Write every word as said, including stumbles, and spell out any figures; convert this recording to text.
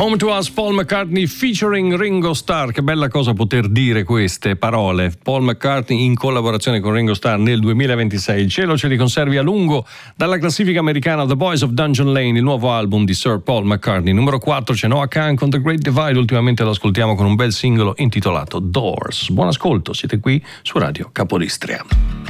Home to Us, Paul McCartney featuring Ringo Starr. Che bella cosa poter dire queste parole. Paul McCartney in collaborazione con Ringo Starr nel duemilaventisei. Il cielo ce li conservi a lungo. Dalla classifica americana The Boys of Dungeon Lane, il nuovo album di Sir Paul McCartney. Numero quattro c'è Noah Kahan con The Great Divide. Ultimamente lo ascoltiamo con un bel singolo intitolato Doors. Buon ascolto, siete qui su Radio Capodistria.